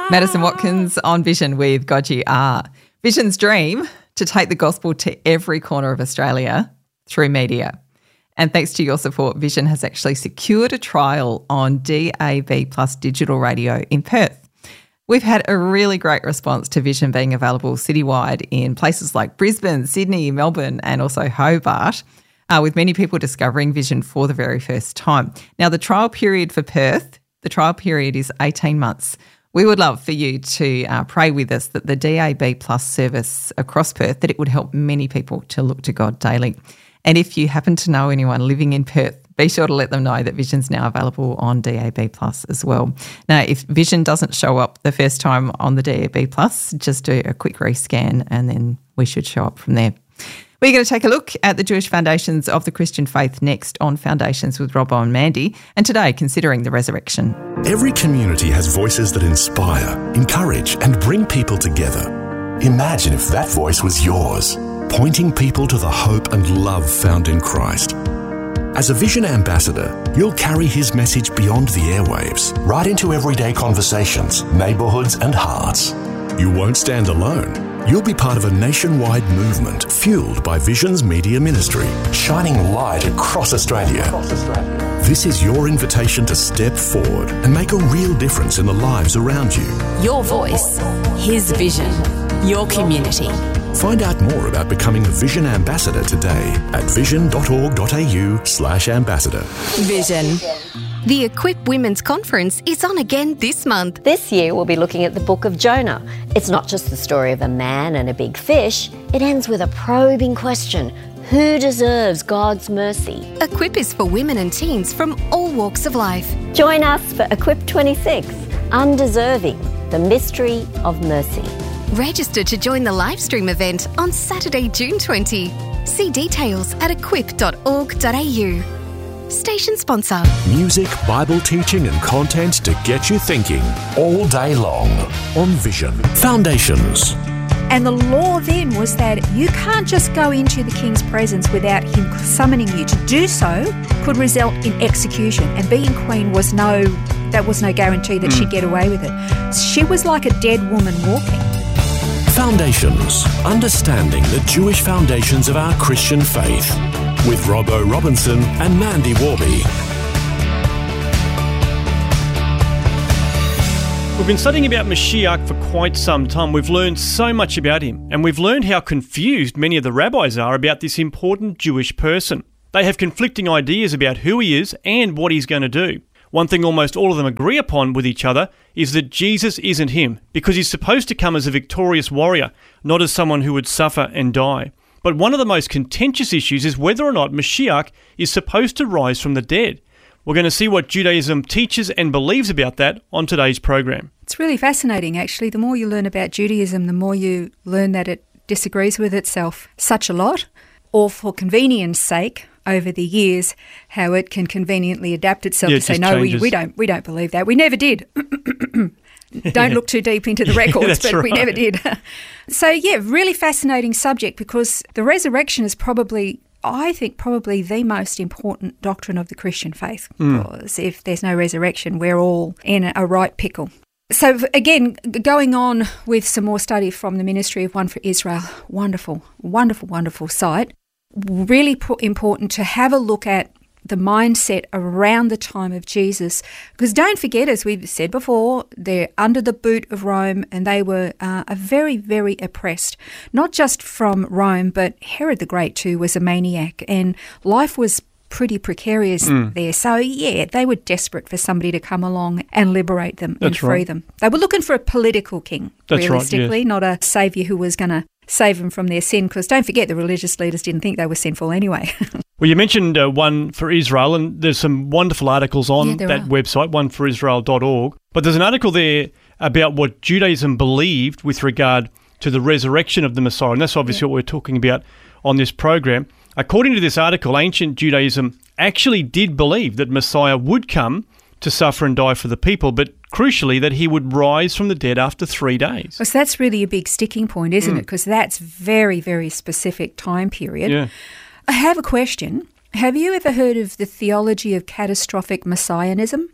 Madison Watkins on Vision with God You Are. Vision's dream to take the gospel to every corner of Australia through media. And thanks to your support, Vision has actually secured a trial on DAB Plus digital radio in Perth. We've had a really great response to Vision being available citywide in places like Brisbane, Sydney, Melbourne and also Hobart, with many people discovering Vision for the very first time. Now, the trial period for Perth, the trial period is 18 months. We would love for you to pray with us that the DAB Plus service across Perth, that it would help many people to look to God daily. And if you happen to know anyone living in Perth, be sure to let them know that Vision's now available on DAB Plus as well. Now, if Vision doesn't show up the first time on the DAB Plus, just do a quick rescan and then we should show up from there. We're going to take a look at the Jewish foundations of the Christian faith next on Foundations with Robbo and Mandy, and today considering the resurrection. Every community has voices that inspire, encourage and bring people together. Imagine if that voice was yours, pointing people to the hope and love found in Christ. As a Vision ambassador, you'll carry his message beyond the airwaves, right into everyday conversations, neighbourhoods and hearts. You won't stand alone. You'll be part of a nationwide movement fueled by Vision's media ministry, shining light across Australia. This is your invitation to step forward and make a real difference in the lives around you. Your voice, his vision, your community. Find out more about becoming a Vision ambassador today at vision.org.au/ambassador. Vision. The Equip Women's Conference is on again this month. This year we'll be looking at the book of Jonah. It's not just the story of a man and a big fish. It ends with a probing question. Who deserves God's mercy? Equip is for women and teens from all walks of life. Join us for Equip 26, Undeserving, the Mystery of Mercy. Register to join the live stream event on Saturday, June 20. See details at equip.org.au. Station sponsor. Music, Bible teaching and content to get you thinking all day long on Vision. Foundations. And the law then was that you can't just go into the king's presence without him summoning you. To do so could result in execution. And being queen was no guarantee that she'd get away with it. She was like a dead woman walking. Foundations. Understanding the Jewish foundations of our Christian faith. With Robbo Robinson and Mandy Warby. We've been studying about Mashiach for quite some time. We've learned so much about him, and we've learned how confused many of the rabbis are about this important Jewish person. They have conflicting ideas about who he is and what he's going to do. One thing almost all of them agree upon with each other is that Jesus isn't him, because he's supposed to come as a victorious warrior, not as someone who would suffer and die. But one of the most contentious issues is whether or not Mashiach is supposed to rise from the dead. We're going to see what Judaism teaches and believes about that on today's program. It's really fascinating, actually. The more you learn about Judaism, the more you learn that it disagrees with itself such a lot, or for convenience sake, over the years, how it can conveniently adapt itself to say, no, we don't believe that. We never did. Don't look too deep into the records, but right. We never did. So, yeah, really fascinating subject, because the resurrection is probably the most important doctrine of the Christian faith. Because if there's no resurrection, we're all in a right pickle. So, again, going on with some more study from the Ministry of One for Israel, wonderful, wonderful, wonderful site. Really important to have a look at the mindset around the time of Jesus. Because don't forget, as we've said before, they're under the boot of Rome, and they were very, very oppressed. Not just from Rome, but Herod the Great too was a maniac, and life was pretty precarious there. So, yeah, they were desperate for somebody to come along and liberate them and free them. They were looking for a political king, realistically, not a saviour who was going to save them from their sin, because don't forget, the religious leaders didn't think they were sinful anyway. Well, you mentioned One for Israel, and there's some wonderful articles on that website, oneforisrael.org. But there's an article there about what Judaism believed with regard to the resurrection of the Messiah, and that's obviously what we're talking about on this program. According to this article, ancient Judaism actually did believe that Messiah would come to suffer and die for the people, but crucially that he would rise from the dead after 3 days. So that's really a big sticking point, isn't it? Because that's very, very specific time period. Yeah. I have a question. Have you ever heard of the theology of catastrophic messianism?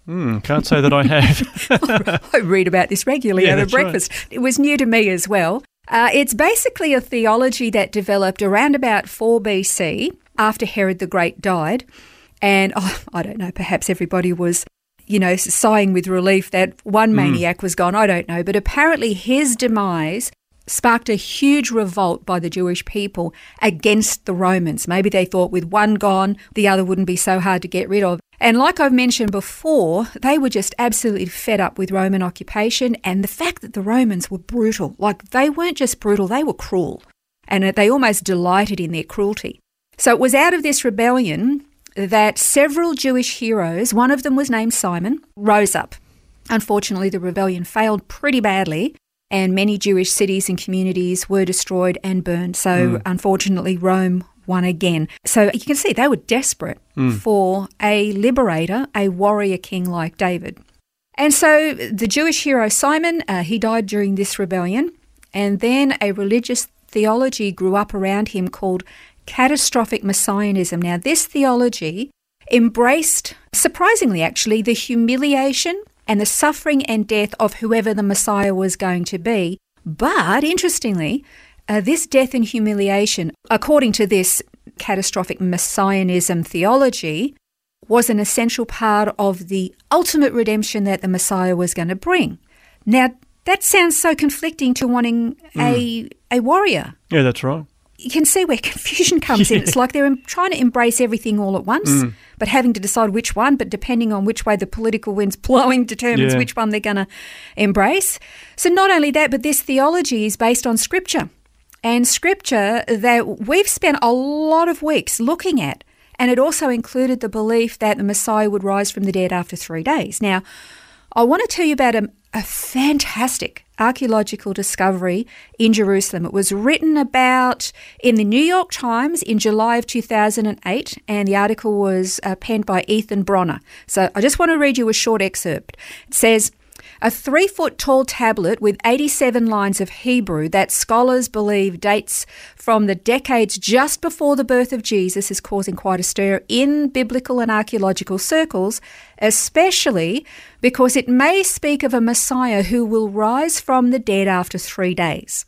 Can't say that I have. I read about this regularly over breakfast. Right. It was new to me as well. It's basically a theology that developed around about 4 BC after Herod the Great died. And I don't know, perhaps everybody was, sighing with relief that one maniac was gone. I don't know. But apparently his demise sparked a huge revolt by the Jewish people against the Romans. Maybe they thought with one gone, the other wouldn't be so hard to get rid of. And like I've mentioned before, they were just absolutely fed up with Roman occupation and the fact that the Romans were brutal. Like, they weren't just brutal, they were cruel. And they almost delighted in their cruelty. So it was out of this rebellion that several Jewish heroes, one of them was named Simon, rose up. Unfortunately, the rebellion failed pretty badly, and many Jewish cities and communities were destroyed and burned. So unfortunately, Rome won again. So you can see they were desperate for a liberator, a warrior king like David. And so the Jewish hero Simon, he died during this rebellion, and then a religious theology grew up around him called catastrophic messianism. Now, this theology embraced, surprisingly actually, the humiliation and the suffering and death of whoever the Messiah was going to be. But interestingly, this death and humiliation, according to this catastrophic messianism theology, was an essential part of the ultimate redemption that the Messiah was going to bring. Now, that sounds so conflicting to wanting a warrior. Yeah, that's right. You can see where confusion comes in. It's like they're trying to embrace everything all at once, but having to decide which one, but depending on which way the political wind's blowing determines which one they're going to embrace. So not only that, but this theology is based on Scripture. And Scripture that we've spent a lot of weeks looking at, and it also included the belief that the Messiah would rise from the dead after 3 days. Now, I want to tell you about a fantastic archaeological discovery in Jerusalem. It was written about in the New York Times in July of 2008, and the article was penned by Ethan Bronner. So I just want to read you a short excerpt. It says, a 3-foot-tall tablet with 87 lines of Hebrew that scholars believe dates from the decades just before the birth of Jesus is causing quite a stir in biblical and archaeological circles, especially because it may speak of a Messiah who will rise from the dead after 3 days.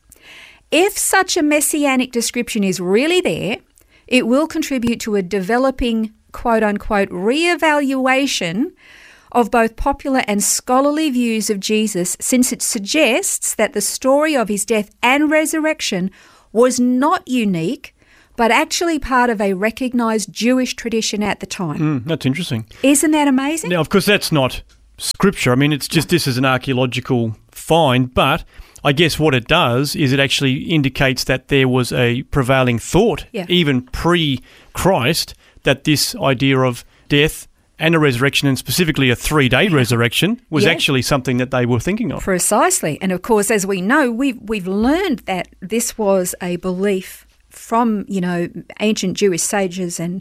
If such a messianic description is really there, it will contribute to a developing, quote-unquote, re-evaluation of both popular and scholarly views of Jesus, since it suggests that the story of his death and resurrection was not unique, but actually part of a recognised Jewish tradition at the time. That's interesting. Isn't that amazing? Now, of course, that's not Scripture. I mean, it's just this is an archaeological find, but I guess what it does is it actually indicates that there was a prevailing thought, even pre-Christ, that this idea of death and a resurrection, and specifically a 3-day resurrection, was actually something that they were thinking of. Precisely. And of course, as we know, we've learned that this was a belief from, ancient Jewish sages and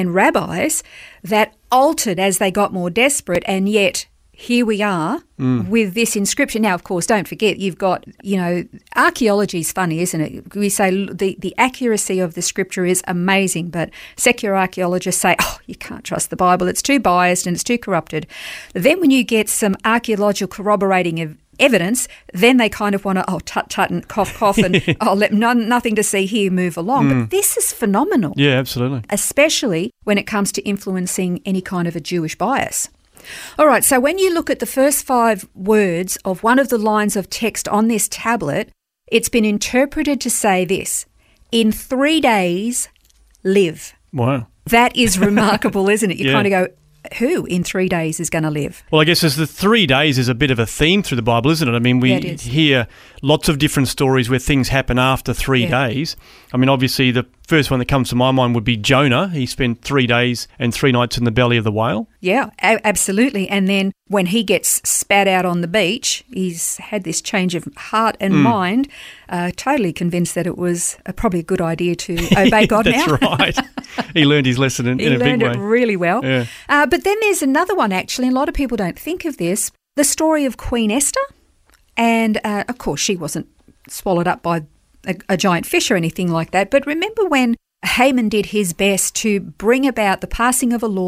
rabbis that altered as they got more desperate, and yet here we are with this inscription. Now, of course, don't forget, you've got, archaeology is funny, isn't it? We say the accuracy of the Scripture is amazing, but secular archaeologists say, you can't trust the Bible. It's too biased and it's too corrupted. Then when you get some archaeological corroborating evidence, then they kind of want to, tut and cough and let nothing to see here, move along. But this is phenomenal. Yeah, absolutely. Especially when it comes to influencing any kind of a Jewish bias. All right, so when you look at the first 5 words of one of the lines of text on this tablet, it's been interpreted to say this: in 3 days, live. Wow. That is remarkable, isn't it? You kind of go, who in 3 days is going to live? Well, I guess as the 3 days is a bit of a theme through the Bible, isn't it? I mean, we hear lots of different stories where things happen after 3 days. I mean, obviously, the first one that comes to my mind would be Jonah. He spent 3 days and 3 nights in the belly of the whale. Yeah, absolutely. And then when he gets spat out on the beach, he's had this change of heart and mind, totally convinced that it was probably a good idea to obey God now. That's right. He learned his lesson in a big way. He learned it really well. Yeah. But then there's another one, actually, and a lot of people don't think of this, the story of Queen Esther. And, of course, she wasn't swallowed up by a giant fish or anything like that. But remember when Haman did his best to bring about the passing of a law that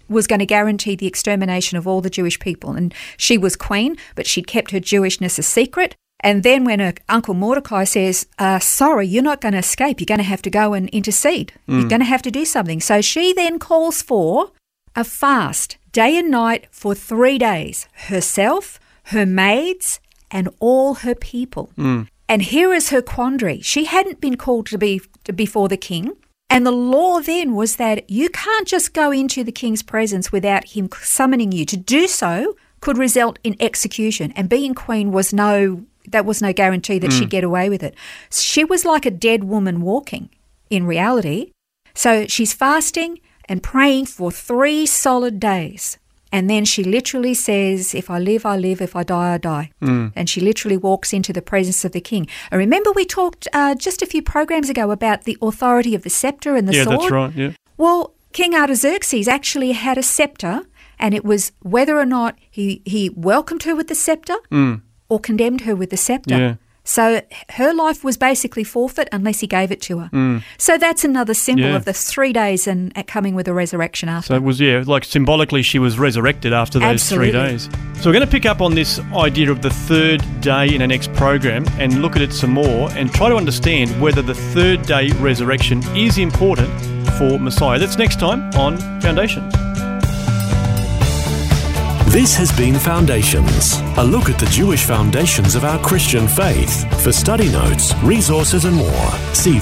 was going to guarantee the extermination of all the Jewish people. And she was queen, but she kept her Jewishness a secret. And then when her uncle Mordecai says, sorry, you're not going to escape. You're going to have to go and intercede. You're going to have to do something. So she then calls for a fast, day and night, for 3 days. Herself, her maids, and all her people. And here is her quandary. She hadn't been called to be before the king. And the law then was that you can't just go into the king's presence without him summoning you. To do so could result in execution. And being queen was no guarantee that she'd get away with it. She was like a dead woman walking in reality. So she's fasting and praying for 3 solid days. And then she literally says, if I live, I live. If I die, I die. And she literally walks into the presence of the king. And remember we talked just a few programs ago about the authority of the scepter and the sword? Yeah, that's right, yeah. Well, King Artaxerxes actually had a scepter, and it was whether or not he welcomed her with the scepter or condemned her with the scepter. Yeah. So her life was basically forfeit unless he gave it to her. So that's another symbol of the 3 days and coming with a resurrection after. So it was, like symbolically she was resurrected after those 3 days. So we're going to pick up on this idea of the third day in our next program and look at it some more and try to understand whether the third day resurrection is important for Messiah. That's next time on Foundations. This has been Foundations, a look at the Jewish foundations of our Christian faith. For study notes, resources and more, see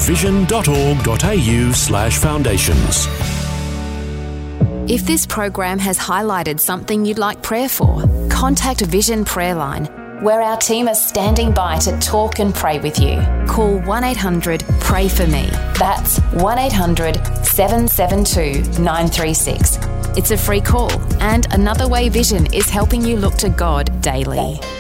vision.org.au/foundations. If this program has highlighted something you'd like prayer for, contact Vision Prayer Line, where our team are standing by to talk and pray with you. Call 1-800-PRAY-FOR-ME. That's 1-800-772-936. It's a free call, and Another Way Vision is helping you look to God daily.